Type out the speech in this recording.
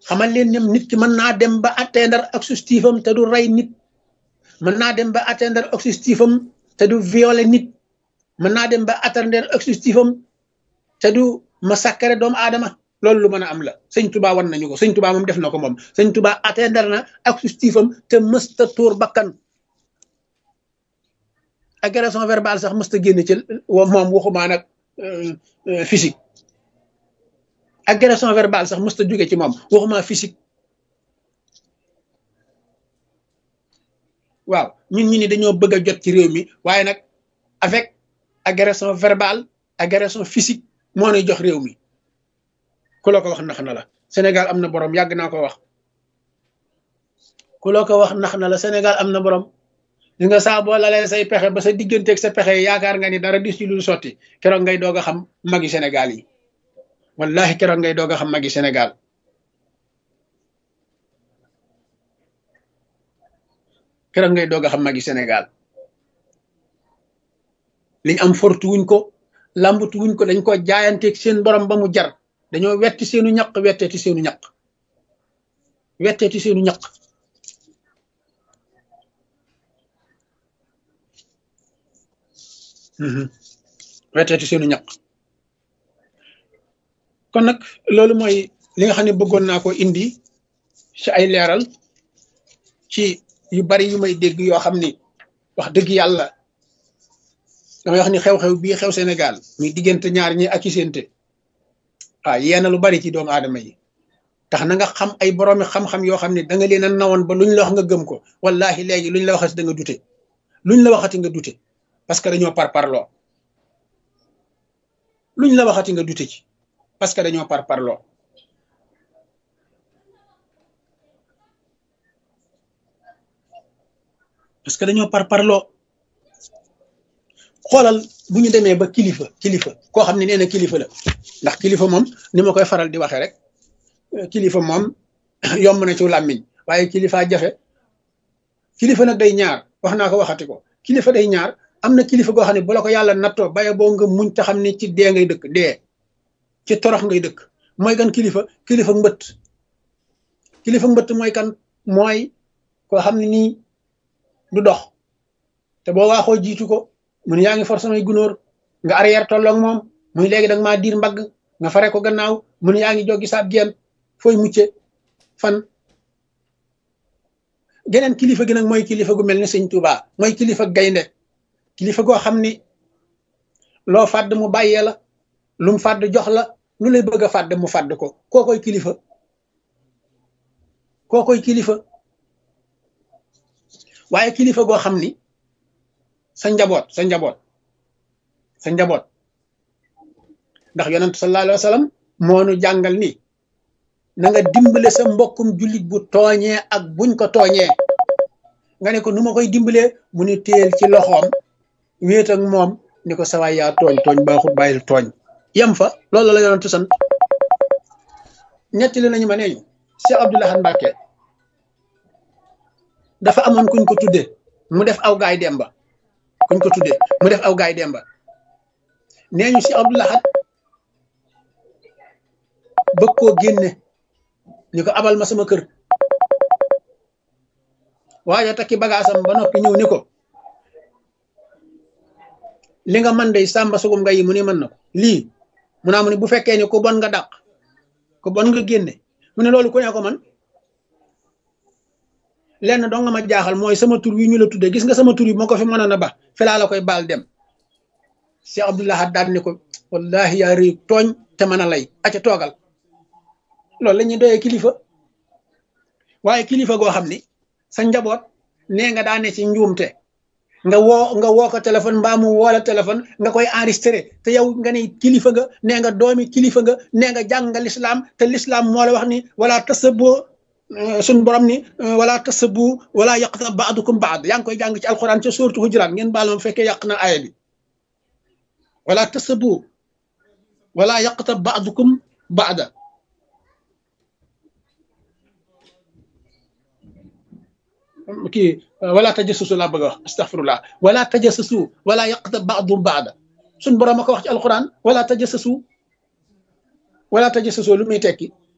xamal leen ñoom nit ki mën naa dem ba atteindre objectif am te du rey nit mën naa dem ba atteindre objectif am te du violer nit mën naa dem ba atteindre objectif am te du massacrer doomu aadama loolu lu mën a am la sëñ Tuba wan nañu ko sëñ Tuba moom def na ko moom sëñ Tuba atteindre na objectif am te mësta tuur bakkan agression verbale sax mësta génn ci moom waxumaa nag physique agression verbale sax mësta jóge ci moom waxumaa physique waaw ñun ñi ni dañoo bëgg a jot ci réew mi waaye nag avec agression verbale agression physique moo nuy jox réew mi ku la ko wax nax na la Sénégal am na borom yàgg naa ko wax ku la ko wax nax na la Sénégal am na borom li nga saa boo lalee say pexe ba sa digganteeg sa pexe yaakaar nga ni dara dis ci lu sotti keroog ngay doog a xam magi Sénégal yi wallahi keroog ngay doog a xam magi Sénégal keroog ngay doog a xam magi Sénégal liñ am fortu wuñ ko lambatu wuñ ko dañ ko jaayanteeg seen borom ba mu jar dañoo wetti seenu ñaq wetteeti seenu ñaq wetteeti seenu ñaq wetteeti seenu ñaq kon nag loolu mooy li nga xam ne bëggoon naa ko indi ci ay leeral ci yu bari yu may dégg yoo xam ni wax dëgg yàlla damay wax ni xew-xew bii xew Sénégal muy diggante ñaar ñi ak i séente waaw yéena lu bari ci doomu aadama yi tax na nga xam ay boroomi xam-xam yoo xam ne da nga leen a nawoon ba luñ la wax nga gëm ko wallahi léegi luñ la waxati da nga dute luñ la waxati nga dute parce que dañoo parparloo luñ la waxati nga dute ci parce que dañoo parparloo parce que dañoo parparloo xoolal bu ñu demee ba kilifa koo xam ne nee na kilifa la ndax kilifa moom ni ma koy faral di waxee rek kilifa moom yomb na ci làmmiñ waaye kilifa jafe kilifa nag day ñaar wax naa ko waxati ko kilifa day ñaar am na kilifa goo xam ne bu la ko yàlla nattoo baye boo nga muñ te xam ne ci dee ngay dëkk dee ci torox ngay dëkk mooy kan kilifa mbëtt mooy kan mooy koo xam ne nii du dox te boo waaxoo jiitu ko mun yaa ngi for samay gunóor nga arrière tolloog moom muy léegi danga maa diir mbagg nga fare ko gannaaw mun yaa ngi joggi saab geen fooy mucce fan geneen kilifa gi nag mooy kilifa gu mel ni sëñ Tuuba mooy kilifa gaynde kilifa goo xam ni loo fàdd mu bàyyee la lu mu fàdd jox la lu lay bëgg a fàdd mu fàdd ko kookoy kilifa waaye kilifa goo xam ni sa njaboot ndax yonent sallallahu alayhi wa sallam moo nu jàngal ni na nga dimbale sa mbokkum jullit bu tooñee ak buñ ko tooñee nga ne ko nu ma koy dimbalee mu ni téel ci loxoom wéet ak moom ni ko sawaay yaa tooñ baaxut bàyyil tooñ yem fa loolu la yonent sant ñetti li nañu ma neeñu Cheikh Abdoul Ahad Mbacké dafa amoon kuñ ko tudde mu def aw gaay demba nee ñu si Abdoul Ahad bëgg koo génne ñu ko abal ma sama kër waaye takki bagaasam ba noppi ñëw ni ko li nga man day sàmba sugum nga yi mu ni mën na ko lii mu naa mu ni bu fekkee ni ku bon nga dàq ku bon nga génne mu ne loolu ku ne ko man lenn doo nga ma jaaxal mooy sama tur wi ñu la tuddee gis nga sama tur yi moo ko fi mënoon a ba felaa la koy baal dem Cheikh Abdoul Ahad daal ni ko wallahi yaa rëy tooñ te mën a lay aca toogal loolu la ñuy doyee kilifa waaye kilifa goo xam ni sa njaboot nee nga daa ne ci njuumte nga woo ko téléphone mbaa mu woo la téléphone nga koy enregistré te yow nga ne kilifa nga nee nga doomi kilifa nga nee nga jàng nga lislaam te lislaam moo la wax ni wala tasaboo suñ borom ni wala tasabu wala yaqta ba'dukum ba'd yaa ngi koy jàng ci alquran ca suuratu Hujuraat ngeen baal ma fekkee yàq na aaya bi wala tasabu wala yaqta ba'dukum ba'da kii wala tajassasu laa bëgg a wax astaghfirullah wala tajassasu wala yaqta ba'dum ba'da suñ borom a ko wax ci alquran wala tajassasu lu muy tekki